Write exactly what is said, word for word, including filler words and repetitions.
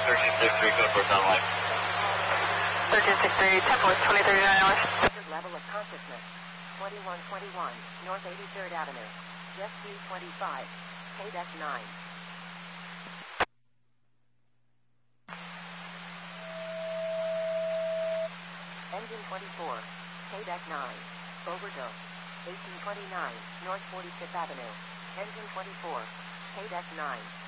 thirteen six three, code for satellite. thirteen six three, ten four, twenty thirty-nine hours. Level of consciousness. twenty-one twenty-one, North eighty-third Avenue. Jet T twenty-five, K nine. Engine twenty-four, K nine. Overdose. eighteen twenty-nine, North forty-fifth Avenue. Engine twenty-four, K nine.